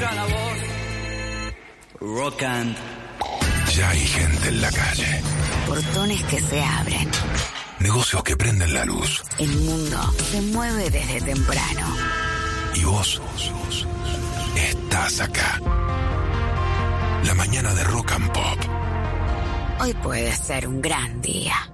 escucha la voz. Rock and. Ya hay gente en la calle. Portones que se abren. Negocios que prenden la luz. El mundo se mueve desde temprano. Y vos estás acá. La mañana de Rock and Pop. Hoy puede ser un gran día.